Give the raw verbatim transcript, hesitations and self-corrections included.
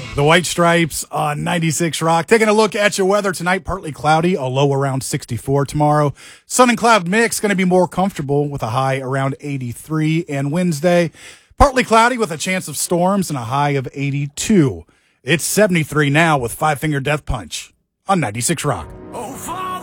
The White Stripes on ninety-six Rock. Taking a look at your weather tonight, partly cloudy, a low around sixty-four tomorrow. Sun and cloud mix, going to be more comfortable with a high around eighty-three. And Wednesday, partly cloudy with a chance of storms and a high of eighty-two. It's seventy-three now with Five Finger Death Punch on ninety-six Rock.